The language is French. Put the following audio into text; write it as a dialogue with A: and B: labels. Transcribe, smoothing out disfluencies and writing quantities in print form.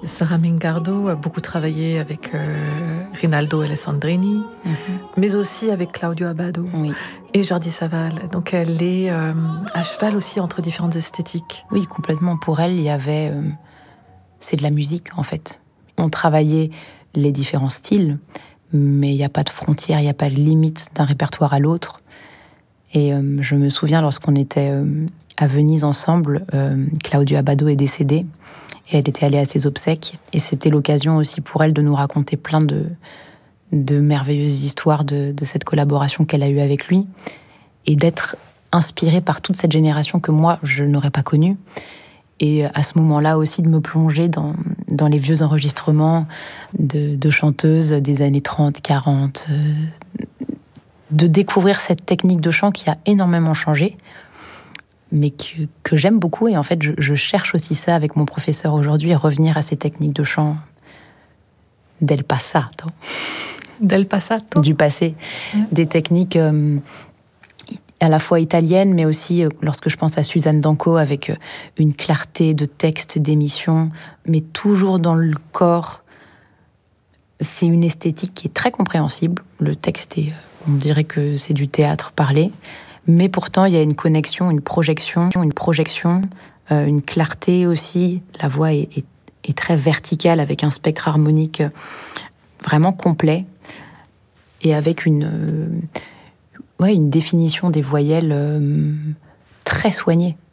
A: Sara Mingardo a beaucoup travaillé avec Rinaldo Alessandrini, mais aussi avec Claudio Abbado et Jordi Savall. Donc elle est à cheval aussi entre différentes esthétiques.
B: Oui, complètement. Pour elle, il y avait... c'est de la musique, en fait. On travaillait les différents styles, mais il n'y a pas de frontières, il n'y a pas de limite d'un répertoire à l'autre. Et je me souviens, lorsqu'on était à Venise ensemble, Claudio Abbado est décédé, et elle était allée à ses obsèques. Et c'était l'occasion aussi pour elle de nous raconter plein de merveilleuses histoires de cette collaboration qu'elle a eue avec lui, et d'être inspirée par toute cette génération que moi, je n'aurais pas connue. Et à ce moment-là aussi, de me plonger dans les vieux enregistrements de chanteuses des années 30, 40, de découvrir cette technique de chant qui a énormément changé, mais que j'aime beaucoup. Et en fait, je cherche aussi ça avec mon professeur aujourd'hui, revenir à ces techniques de chant del passato.
A: Del passato.
B: Du passé. Des techniques à la fois italiennes, mais aussi, lorsque je pense à Suzanne Danco, avec une clarté de texte, d'émission, mais toujours dans le corps. C'est une esthétique qui est très compréhensible. Le texte est, on dirait que c'est du théâtre parlé. Mais pourtant, il y a une connexion, une projection, une clarté aussi. La voix est très verticale, avec un spectre harmonique vraiment complet. Et avec une définition des voyelles très soignée.